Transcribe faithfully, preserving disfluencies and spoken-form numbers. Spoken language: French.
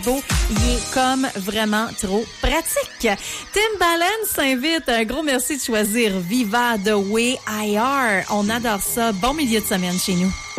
beau. Il est comme vraiment trop pratique. Timbaland s'invite. Un gros merci de choisir Viva The Way I Are. On adore ça. Bon milieu de semaine chez nous.